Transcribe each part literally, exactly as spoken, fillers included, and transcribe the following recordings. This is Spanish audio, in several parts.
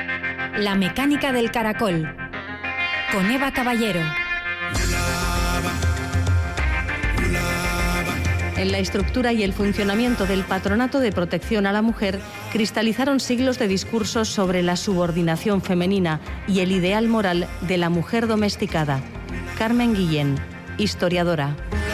La mecánica del caracol, con Eva Caballero. En la estructura y el funcionamiento del Patronato de Protección a la Mujer cristalizaron siglos de discursos sobre la subordinación femenina y el ideal moral de la mujer domesticada. Carmen Guillén, historiadora.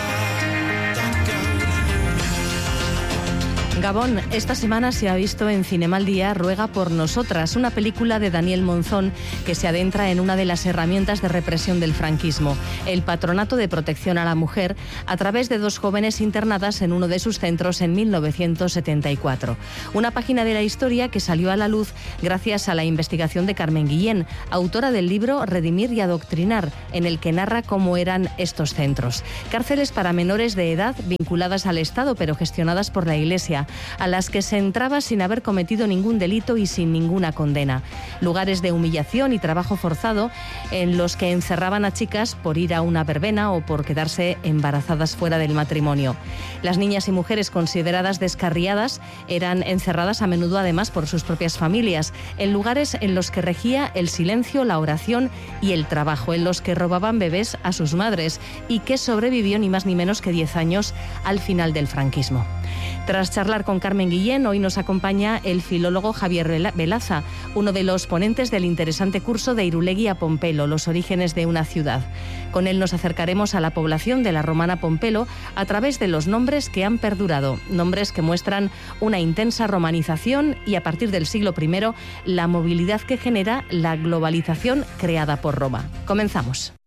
Gabón, esta semana se ha visto en Cinema al Día Ruega por nosotras, una película de Daniel Monzón que se adentra en una de las herramientas de represión del franquismo, el Patronato de Protección a la Mujer, a través de dos jóvenes internadas en uno de sus centros en mil novecientos setenta y cuatro. Una página de la historia que salió a la luz gracias a la investigación de Carmen Guillén, autora del libro Redimir y Adoctrinar, en el que narra cómo eran estos centros. Cárceles para menores de edad vinculadas al Estado pero gestionadas por la Iglesia, a las que se entraba sin haber cometido ningún delito y sin ninguna condena. Lugares de humillación y trabajo forzado en los que encerraban a chicas por ir a una verbena o por quedarse embarazadas fuera del matrimonio. Las niñas y mujeres consideradas descarriadas eran encerradas a menudo además por sus propias familias, en lugares en los que regía el silencio, la oración y el trabajo, en los que robaban bebés a sus madres y que sobrevivió ni más ni menos que diez años al final del franquismo. Tras charlar con Carmen Guillén, hoy nos acompaña el filólogo Javier Velaza, uno de los ponentes del interesante curso de Irulegui a Pompelo, los orígenes de una ciudad. Con él nos acercaremos a la población de la romana Pompelo a través de los nombres que han perdurado, nombres que muestran una intensa romanización y a partir del siglo primero la movilidad que genera la globalización creada por Roma. Comenzamos.